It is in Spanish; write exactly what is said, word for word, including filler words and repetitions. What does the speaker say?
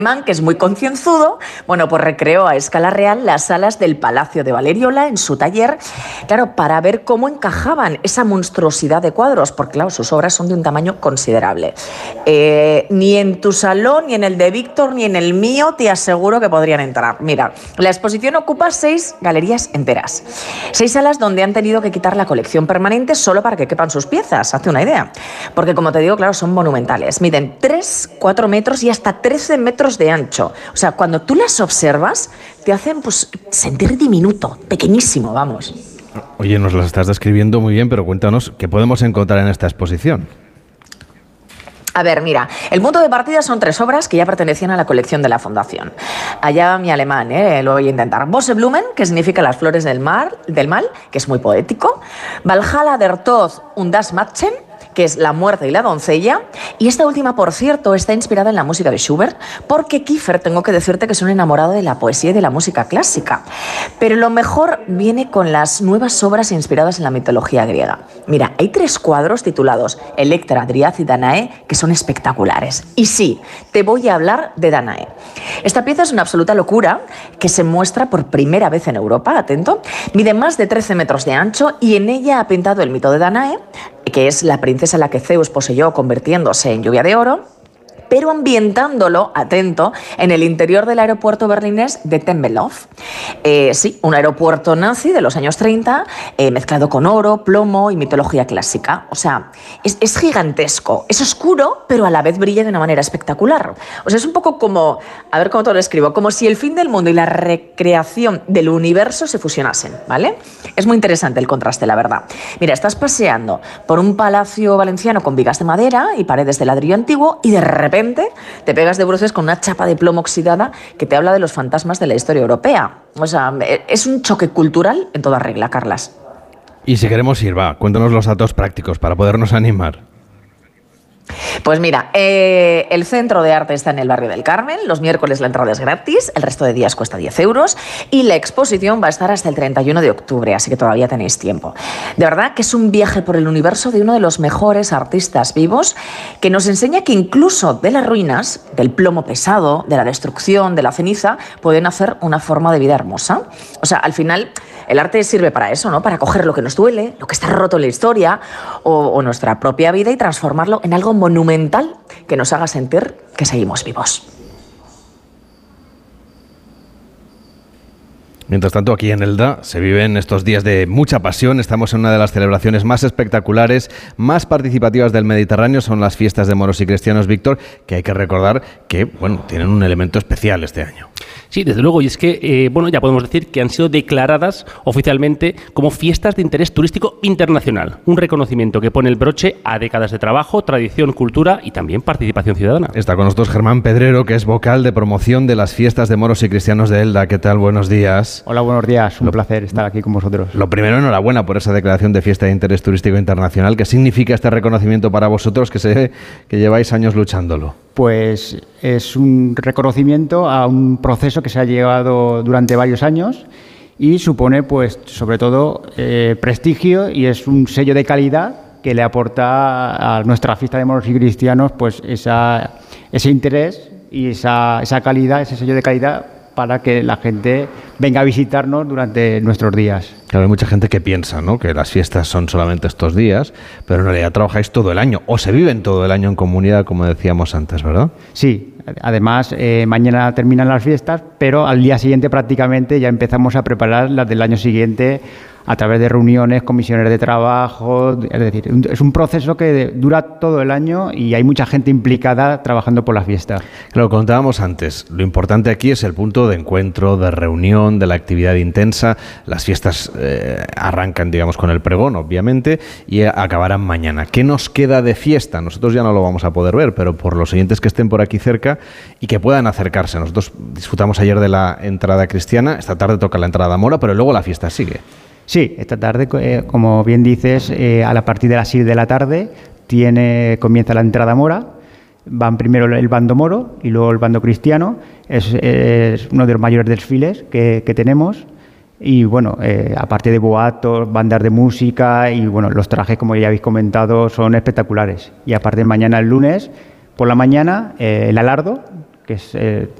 que es muy concienzudo, bueno, pues recreó a escala real las salas del Palacio de Valeriola en su taller, claro, para ver cómo encajaban esa monstruosidad de cuadros, porque claro, sus obras son de un tamaño considerable. Eh, ni en tu salón, ni en el de Víctor, ni en el mío, te aseguro que podrían entrar. Mira, la exposición ocupa seis galerías enteras, seis salas donde han tenido que quitar la colección permanente solo para que quepan sus piezas, hazte una idea. Porque como te digo, claro, son monumentales, miden tres, cuatro metros y hasta trece metros de ancho. O sea, cuando tú las observas, te hacen pues sentir diminuto, pequeñísimo, vamos. Oye, nos las estás describiendo muy bien, pero cuéntanos, ¿qué podemos encontrar en esta exposición? A ver, mira, el punto de partida son tres obras que ya pertenecían a la colección de la Fundación. Allá mi alemán, ¿eh? Lo voy a intentar. Bose Blumen, que significa las flores del, mar, del mal, que es muy poético. Valhalla der Tod und das Mädchen, que es La muerte y la doncella, y esta última, por cierto, está inspirada en la música de Schubert, porque Kiefer, tengo que decirte que es un enamorado de la poesía y de la música clásica. Pero lo mejor viene con las nuevas obras inspiradas en la mitología griega. Mira, hay tres cuadros titulados Electra, Driad y Danae, que son espectaculares. Y sí, te voy a hablar de Danae. Esta pieza es una absoluta locura que se muestra por primera vez en Europa, atento, mide más de trece metros de ancho y en ella ha pintado el mito de Danae, que es la princesa a la que Zeus poseyó convirtiéndose en lluvia de oro, pero ambientándolo, atento, en el interior del aeropuerto berlinés de Tempelhof. Eh, sí, un aeropuerto nazi de los años treinta, eh, mezclado con oro, plomo y mitología clásica. O sea, es, es gigantesco, es oscuro, pero a la vez brilla de una manera espectacular. O sea, es un poco como, a ver cómo te lo escribo, como si el fin del mundo y la recreación del universo se fusionasen, ¿vale? Es muy interesante el contraste, la verdad. Mira, estás paseando por un palacio valenciano con vigas de madera y paredes de ladrillo antiguo y de repente te pegas de bruces con una chapa de plomo oxidada que te habla de los fantasmas de la historia europea. O sea, es un choque cultural en toda regla, Carlas. Y si queremos ir, va, cuéntanos los datos prácticos para podernos animar. Pues mira, eh, el Centro de Arte está en el barrio del Carmen, los miércoles la entrada es gratis, el resto de días cuesta diez euros y la exposición va a estar hasta el treinta y uno de octubre, así que todavía tenéis tiempo. De verdad que es un viaje por el universo de uno de los mejores artistas vivos que nos enseña que incluso de las ruinas, del plomo pesado, de la destrucción, de la ceniza, pueden hacer una forma de vida hermosa. O sea, al final el arte sirve para eso, ¿no? Para coger lo que nos duele, lo que está roto en la historia o, o nuestra propia vida y transformarlo en algo monumental que nos haga sentir que seguimos vivos. Mientras tanto, aquí en Elda se viven estos días de mucha pasión. Estamos en una de las celebraciones más espectaculares, más participativas del Mediterráneo. Son las fiestas de moros y cristianos, Víctor, que hay que recordar que, bueno, tienen un elemento especial este año. Sí, desde luego, y es que, eh, bueno, ya podemos decir que han sido declaradas oficialmente como fiestas de interés turístico internacional, un reconocimiento que pone el broche a décadas de trabajo, tradición, cultura y también participación ciudadana. Está con nosotros Germán Pedrero, que es vocal de promoción de las fiestas de moros y cristianos de Elda. ¿Qué tal? Buenos días. Hola, buenos días. Un lo, placer estar aquí con vosotros. Lo primero, enhorabuena por esa declaración de fiesta de interés turístico internacional. ¿Qué significa este reconocimiento para vosotros que sé que lleváis años luchándolo? Pues es un reconocimiento a un proceso que se ha llevado durante varios años y supone, pues, sobre todo, eh, prestigio y es un sello de calidad que le aporta a nuestra fiesta de moros y cristianos, pues, esa, ese interés y esa, esa calidad, ese sello de calidad para que la gente venga a visitarnos durante nuestros días. Claro, hay mucha gente que piensa, ¿no?, que las fiestas son solamente estos días, pero en realidad trabajáis todo el año, o se viven todo el año en comunidad, como decíamos antes, ¿verdad? Sí, además eh, mañana terminan las fiestas, pero al día siguiente prácticamente ya empezamos a preparar las del año siguiente a través de reuniones, comisiones de trabajo, es decir, es un proceso que dura todo el año y hay mucha gente implicada trabajando por la fiesta. Lo contábamos antes, lo importante aquí es el punto de encuentro, de reunión, de la actividad intensa. Las fiestas eh, arrancan, digamos, con el pregón, obviamente, y acabarán mañana. ¿Qué nos queda de fiesta? Nosotros ya no lo vamos a poder ver, pero por los oyentes que estén por aquí cerca y que puedan acercarse. Nosotros disfrutamos ayer de la entrada cristiana, esta tarde toca la entrada mora, pero luego la fiesta sigue. Sí, esta tarde, eh, como bien dices, eh, a la partir de las seis de la tarde tiene, comienza la entrada mora. Van primero el bando moro y luego el bando cristiano. Es, es uno de los mayores desfiles que, que tenemos. Y bueno, eh, aparte de boatos, bandas de música y bueno, los trajes, como ya habéis comentado, son espectaculares. Y aparte mañana, el lunes, por la mañana, eh, el alardo, que es, eh,